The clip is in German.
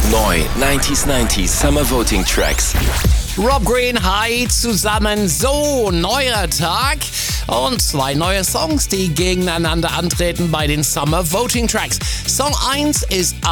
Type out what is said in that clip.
Neu 90s Summer Voting Tracks. Rob Green, hi zusammen. So, neuer Tag und 2 neue Songs, die gegeneinander antreten bei den Summer Voting Tracks. Song 1 ist